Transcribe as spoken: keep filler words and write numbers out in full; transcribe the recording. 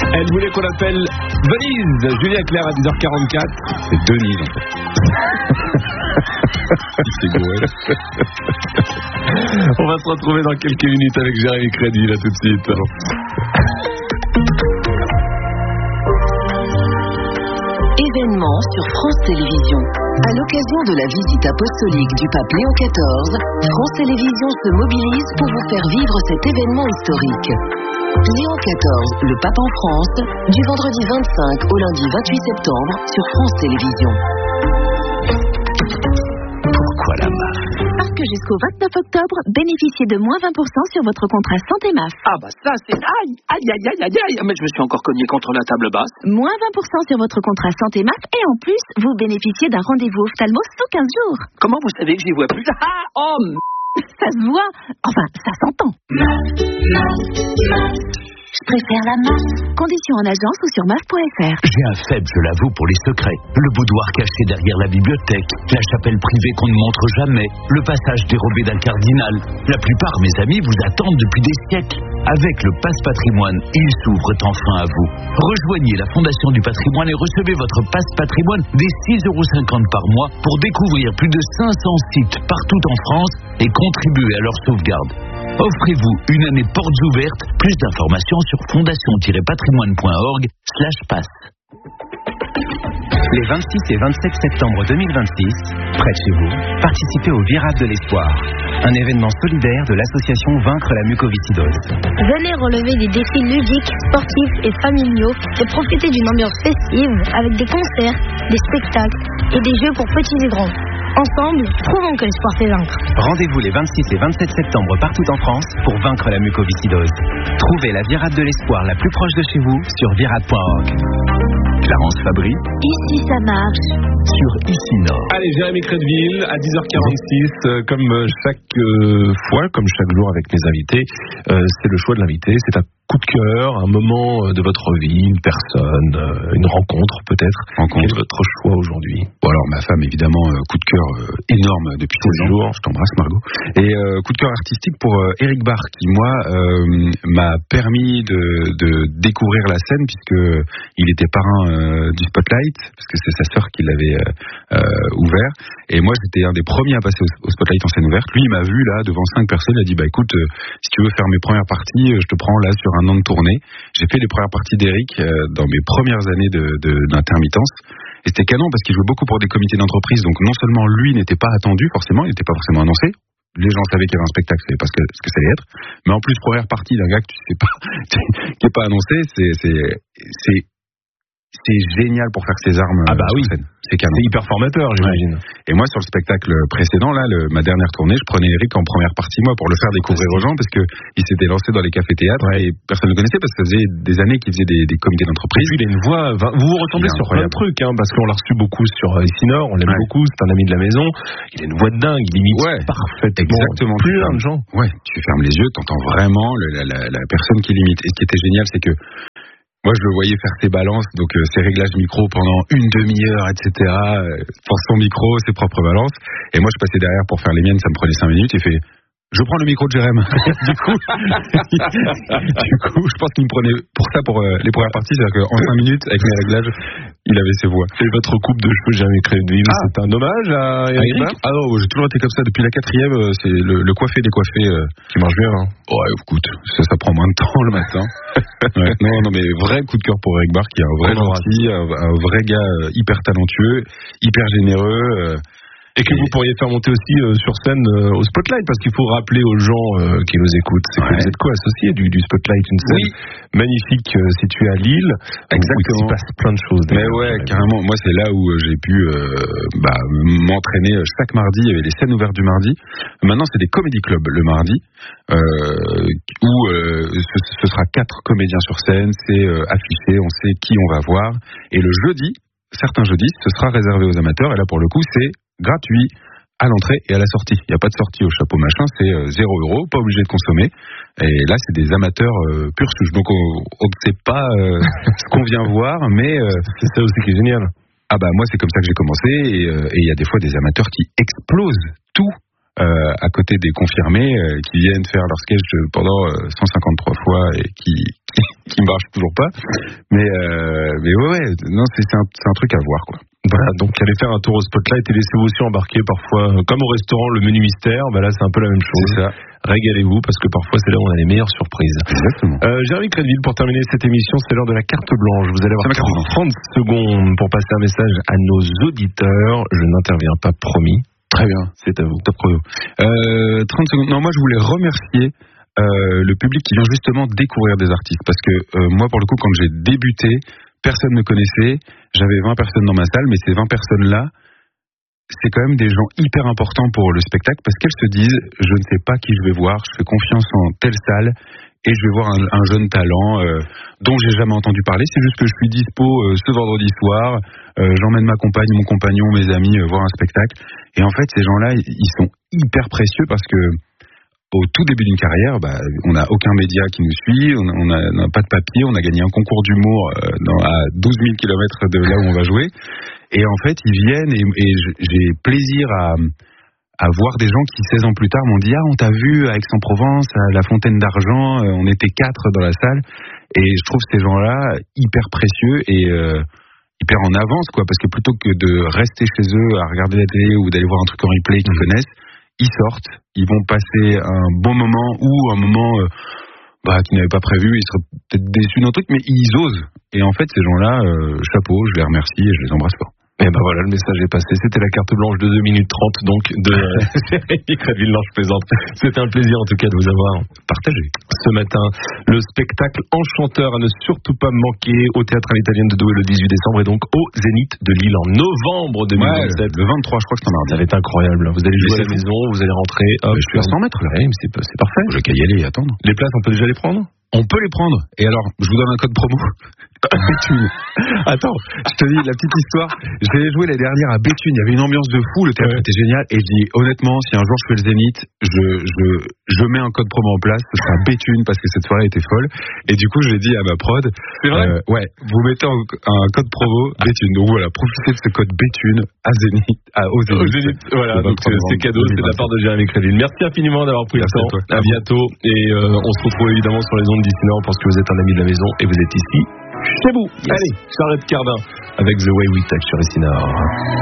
Elle voulait qu'on l'appelle Venise. Julien Clerc à dix heures quarante-quatre. C'est Denise en fait. C'est gouré. On va se retrouver dans quelques minutes avec Jérémy Crédit, là tout de suite. Événement sur France Télévisions. À l'occasion de la visite apostolique du pape Léon quatorze, France Télévisions se mobilise pour vous faire vivre cet événement historique. Léon quatorze, le pape en France, du vendredi vingt-cinq au lundi vingt-huit septembre sur France Télévisions. Pourquoi la M A F ? Parce que jusqu'au vingt-neuf octobre, bénéficiez de moins vingt pour cent sur votre contrat Santé M A F. Ah bah ça c'est... Aïe, aïe, aïe, aïe, aïe, aïe. Mais je me suis encore cogné contre la table basse. Moins vingt pour cent sur votre contrat Santé M A F et en plus, vous bénéficiez d'un rendez-vous ophtalmo sous quinze jours. Comment vous savez que j'y vois plus? Ah, oh m... Ça se voit. Enfin, ça s'entend. Je préfère la M A F. Conditions en agence ou sur M A F point F R. J'ai un faible, je l'avoue, pour les secrets. Le boudoir caché derrière la bibliothèque, la chapelle privée qu'on ne montre jamais, le passage dérobé d'un cardinal. La plupart, mes amis, vous attendent depuis des siècles. Avec le Passe Patrimoine, ils s'ouvrent enfin à vous. Rejoignez la Fondation du Patrimoine et recevez votre Passe Patrimoine dès six euros cinquante par mois pour découvrir plus de cinq cents sites partout en France et contribuer à leur sauvegarde. Offrez-vous une année portes ouvertes. Plus d'informations sur fondation-patrimoine point org slash passe. Les vingt-six et vingt-sept septembre deux mille vingt-six, près de chez vous, participez au Virage de l'Espoir, un événement solidaire de l'association Vaincre la mucoviscidose. Venez relever des défis ludiques, sportifs et familiaux et profiter d'une ambiance festive avec des concerts, des spectacles et des jeux pour petits et grands. Ensemble, prouvons que l'espoir fait vaincre. Rendez-vous les vingt-six et vingt-sept septembre partout en France pour vaincre la mucoviscidose. Trouvez la virade de l'espoir la plus proche de chez vous sur virade point org. Clarence Fabry Ici ça marche. sur Ici Nord. Allez, Jérémy Crédville, à dix heures quarante-six, euh, comme chaque euh, fois, comme chaque jour avec mes invités, euh, c'est le choix de l'invité, c'est un coup de cœur, un moment de votre vie, une personne, euh, une rencontre peut-être. Rencontre. Quel est votre choix aujourd'hui? Bon alors ma femme évidemment, euh, coup de cœur euh, énorme depuis tous les jours. Je t'embrasse Margot. Et euh, coup de cœur artistique pour euh, Eric Barr qui moi euh, m'a permis de, de découvrir la scène puisque il était parrain euh, du Spotlight parce que c'est sa sœur qui l'avait euh, euh, ouvert. Et moi j'étais un des premiers à passer au, au Spotlight en scène ouverte. Lui il m'a vu là devant cinq personnes. Il a dit bah écoute euh, si tu veux faire mes premières parties, euh, je te prends là sur un an de tournée. J'ai fait les premières parties d'Eric euh, dans mes premières années de, de, d'intermittence. Et c'était canon parce qu'il jouait beaucoup pour des comités d'entreprise. Donc non seulement lui n'était pas attendu forcément, il n'était pas forcément annoncé. Les gens savaient qu'il y avait un spectacle, ils savaient pas ce que, ce que ça allait être. Mais en plus, première partie d'un gars que tu sais pas, qui est pas annoncé, c'est, c'est, c'est, c'est génial pour faire ses armes. Ah bah sur oui, scène. C'est canon. C'est hyper formateur, j'imagine. Ouais. Et moi, sur le spectacle précédent, là, le, ma dernière tournée, je prenais Eric en première partie, moi, pour le faire découvrir aux gens, parce que il s'était lancé dans les cafés-théâtres ouais. et personne ne le connaissait parce que ça faisait des années qu'il faisait des, des comités d'entreprise. Et puis, il a une voix, vous vous ressemblez sur plein de trucs, hein, parce qu'on l'a reçu beaucoup sur euh, Ici Nord, on l'aime ouais. beaucoup, c'est un ami de la maison. Il a une voix de dingue, il imite ouais. parfaitement. Exactement. Plein de gens. Ouais, tu fermes les yeux, t'entends vraiment le, la, la, la personne qui l'imite. Et ce qui était génial, c'est que moi, je le voyais faire ses balances, donc euh, ses réglages micro pendant une demi-heure, et cetera. Euh, pour son micro, ses propres balances. Et moi, je passais derrière pour faire les miennes, ça me prenait cinq minutes. Il fait, je prends le micro de Jérém. du coup, du coup, je pense qu'il me prenait pour ça pour euh, les premières parties, c'est-à-dire qu'en cinq minutes, avec mes réglages, il avait ses voix. Et votre coupe de cheveux Jérémy Crédville, ah. c'est un hommage à Eric Barr? Ah non, j'ai toujours été comme ça depuis la quatrième. Euh, c'est le, le coiffé décoiffé euh, qui marche bien. Hein. Ouais, écoute, ça, ça prend moins de temps le matin. ouais. Non, non, mais vrai coup de cœur pour Eric Barr, qui est un vrai gentil, un, un vrai gars euh, hyper talentueux, hyper généreux. Euh, Et que vous pourriez faire monter aussi euh, sur scène euh, au Spotlight, parce qu'il faut rappeler aux gens euh, qui nous écoutent, c'est ouais. que vous êtes quoi associé du, du Spotlight, une scène oui. magnifique euh, située à Lille. Exactement. Où il se passe plein de choses. Mais ouais, carrément. Moi, c'est là où j'ai pu euh, bah, m'entraîner chaque mardi. Il y avait les scènes ouvertes du mardi. Maintenant, c'est des comédie clubs le mardi, euh, où euh, ce, ce sera quatre comédiens sur scène. C'est euh, affiché, on sait qui on va voir. Et le jeudi, certains jeudis, ce sera réservé aux amateurs. Et là, pour le coup, c'est gratuit à l'entrée et à la sortie. Il n'y a pas de sortie au chapeau machin, c'est euh, zéro euro, pas obligé de consommer. Et là, c'est des amateurs euh, pur souche. Donc, on ne sait pas euh, ce qu'on vient voir, mais euh, c'est ça aussi qui est génial. Ah bah moi, c'est comme ça que j'ai commencé. Et il euh, y a des fois des amateurs qui explosent tout euh, à côté des confirmés, euh, qui viennent faire leur sketch pendant euh, cent cinquante-trois fois et qui, qui, qui me marche toujours pas. Mais, euh, mais ouais, ouais, non, c'est, c'est, un, c'est un truc à voir, quoi. Voilà, donc allez faire un tour au Spotlight et laissez-vous aussi embarquer parfois, comme au restaurant, le menu mystère. Bah là, c'est un peu la même chose. C'est ça. Régalez-vous parce que parfois c'est là où on a les meilleures surprises. Exactement. Euh, Jérémy Crédville, pour terminer cette émission, c'est l'heure de la carte blanche. Vous allez avoir trente secondes pour passer un message à nos auditeurs. Je n'interviens pas, promis. Très bien. C'est à vous. Top chrono. Euh, trente secondes. Non, moi je voulais remercier euh, le public qui vient justement découvrir des artistes parce que euh, moi pour le coup quand j'ai débuté, personne ne me connaissait, j'avais vingt personnes dans ma salle, mais ces vingt personnes-là, c'est quand même des gens hyper importants pour le spectacle parce qu'elles se disent, je ne sais pas qui je vais voir, je fais confiance en telle salle et je vais voir un, un jeune talent euh, dont j'ai jamais entendu parler, c'est juste que je suis dispo euh, ce vendredi soir, euh, j'emmène ma compagne, mon compagnon, mes amis euh, voir un spectacle. Et en fait, ces gens-là, ils sont hyper précieux parce que au tout début d'une carrière, bah, on n'a aucun média qui nous suit, on n'a pas de papier, on a gagné un concours d'humour euh, dans, à douze mille kilomètres de là où on va jouer. Et en fait, ils viennent et, et j'ai plaisir à, à voir des gens qui, seize ans plus tard, m'ont dit « Ah, on t'a vu à Aix-en-Provence, à la Fontaine d'Argent, euh, on était quatre dans la salle. » Et je trouve ces gens-là hyper précieux et euh, hyper en avance, quoi, parce que plutôt que de rester chez eux à regarder la télé ou d'aller voir un truc en replay qu'ils mmh. connaissent, ils sortent, ils vont passer un bon moment ou un moment euh, bah, qu'ils n'avaient pas prévu, ils seraient peut-être déçus d'un truc, mais ils osent. Et en fait, ces gens-là, euh, chapeau, je les remercie et je les embrasse fort. Et ben voilà, le message est passé. C'était la carte blanche de deux minutes trente, donc, de Jérémy Crédville. Non, je plaisante. C'était un plaisir, en tout cas, de vous avoir partagé ce matin le spectacle Enchanteur à ne surtout pas manquer au Théâtre à l'Italienne de Douai le dix-huit décembre et donc au Zénith de Lille en novembre deux mille vingt-sept. Ouais, le vingt-trois, je crois que c'est un mardi. Ça va être incroyable. Vous allez jouer à la maison, vous allez rentrer. Hop, je suis à cent mètres, là. Ouais, mais c'est, c'est parfait. Je vais qu'à y aller et attendre. Les places, on peut déjà les prendre? On peut les prendre. Et alors, je vous donne un code promo. Béthune. Attends, je te dis la petite histoire. J'ai joué l'année dernière à Béthune. Il y avait une ambiance de fou. Le théâtre ouais. était génial. Et je dis honnêtement, si un jour je fais le Zénith, je je je mets un code promo en place. Ce sera Béthune parce que cette soirée était folle. Et du coup, je l'ai dit à ma prod. C'est vrai. Euh, ouais. Vous mettez un, un code promo Béthune. Donc voilà, profitez de ce code Béthune à Zénith, à au Zénith. Au Zénith. Voilà. Donc c'est cadeau. C'est de la part de Jérémy Crédville. Merci infiniment d'avoir pris Merci le temps. À, à bientôt. Et euh, on se retrouve évidemment sur les ondes d'ici là parce que vous êtes un ami de la maison et vous êtes ici chez vous. Yes. Allez, Charlotte Cardin avec The Way We Touch sur Essinor.